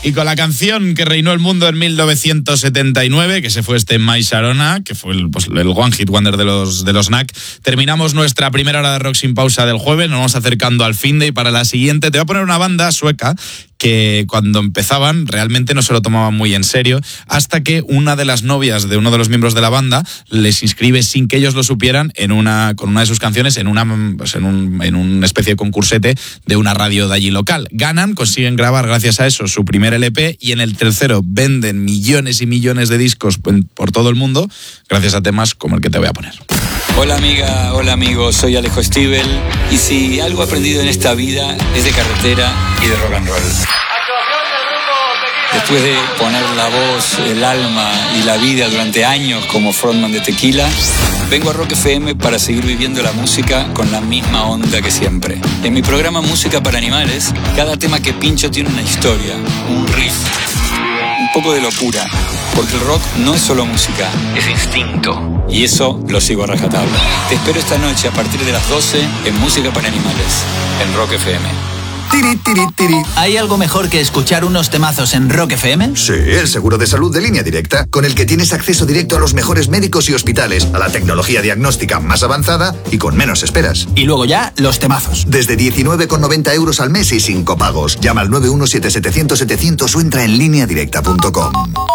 Y con la canción que reinó el mundo en 1979, que se fue My Sharona, que fue el One Hit Wonder de los Knack, terminamos nuestra primera hora de rock sin pausa del jueves. Nos vamos acercando al fin de, y para la siguiente te voy a poner una banda sueca que cuando empezaban realmente no se lo tomaban muy en serio, hasta que una de las novias de uno de los miembros de la banda les inscribe sin que ellos lo supieran con una de sus canciones en una especie de concursete de una radio de allí local. Ganan, consiguen grabar gracias a eso su primer LP y en el tercero venden millones y millones de discos por todo el mundo gracias a temas como el que te voy a poner. Hola amiga, hola amigo, soy Alejo Stivel y si algo he aprendido en esta vida es de carretera y de rock and roll. Después de poner la voz, el alma y la vida durante años como frontman de Tequila, vengo a Rock FM para seguir viviendo la música con la misma onda que siempre. En mi programa Música para Animales, cada tema que pincho tiene una historia, un riff, un poco de locura, porque el rock no es solo música, es instinto. Y eso lo sigo a rajatabla. Te espero esta noche a partir de las 12 en Música para Animales, en Rock FM. Tiri, tiri, tiri. ¿Hay algo mejor que escuchar unos temazos en Rock FM? Sí, el seguro de salud de Línea Directa, con el que tienes acceso directo a los mejores médicos y hospitales, a la tecnología diagnóstica más avanzada y con menos esperas. Y luego ya, los temazos. Desde 19,90 euros al mes y sin copagos. Llama al 917-700-700 o entra en lineadirecta.com.